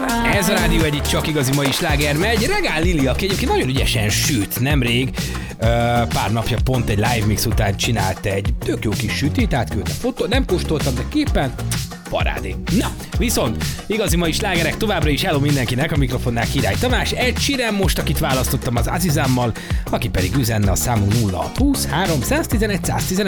Ez a Rádió Egy, itt csak igazi mai sláger megy. Regál Lili, aki egyébként nagyon ügyesen süt, nemrég pár napja pont egy live mix után csinált egy tök jó kis sütét, átküldte fotó, nem kóstoltam, de képen parádé. Na, viszont igazi mai slágerek továbbra is hello mindenkinek, a mikrofonnál Király Tamás, Ed Sheeran most, akit választottam az Azizámmal, aki pedig üzenne a számunk 0620 311 111.